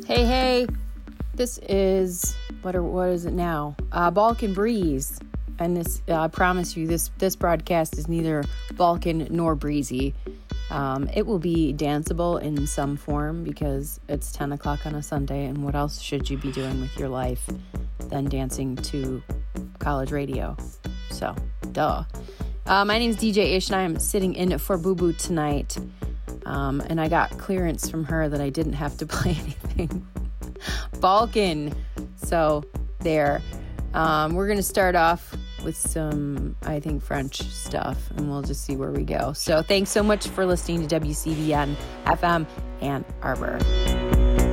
Hey, this is, what is it now? Balkan Breeze. And this, I promise you, this broadcast is neither Balkan nor breezy. It will be danceable in some form because it's 10 o'clock on a Sunday, and what else should you be doing with your life than dancing to college radio? So, duh. My name's DJ Ish, and I am sitting in for Boo Boo tonight. And I got clearance from her that I didn't have to play anything Balkan. So there. We're going to start off with some, I think, French stuff, and we'll just see where we go. So thanks so much for listening to WCBN FM Ann Arbor.